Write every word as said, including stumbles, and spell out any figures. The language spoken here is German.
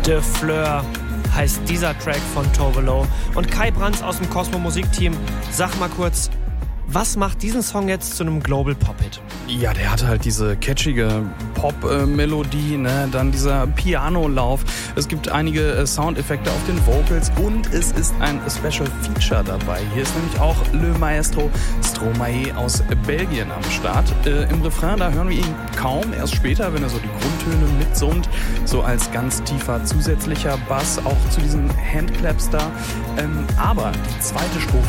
De Fleur heißt dieser Track von Tove Lo. Und Kai Brands aus dem Cosmo Musikteam, sag mal kurz, was macht diesen Song jetzt zu einem Global Pop-Hit? Ja, der hat halt diese catchige Pop-Melodie, ne? Dann dieser Pianolauf. Es gibt einige äh, Soundeffekte auf den Vocals und es ist ein Special Feature dabei. Hier ist nämlich auch Le Maestro Stromae aus Belgien am Start. Äh, Im Refrain, da hören wir ihn kaum, erst später, wenn er so die Grundtöne mitsummt, so als ganz tiefer zusätzlicher Bass, auch zu diesen Handclaps da. Ähm, aber die zweite Strophe